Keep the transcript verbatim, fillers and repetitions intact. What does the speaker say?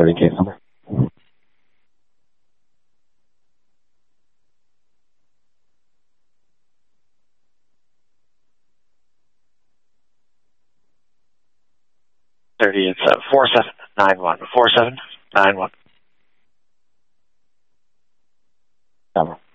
starting case number. thirty, it's uh, four seven nine one. four seven nine one. Number.